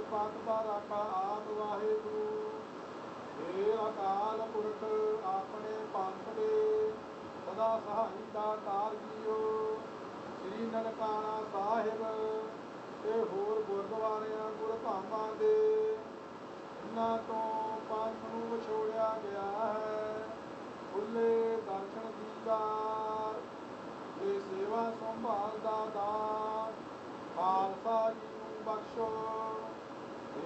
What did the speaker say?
ਪਤ ਬਾਰਾਕਾ ਆਪ ਵਾਹਿਗੁਰੂ। हे अकाल पुरख आपने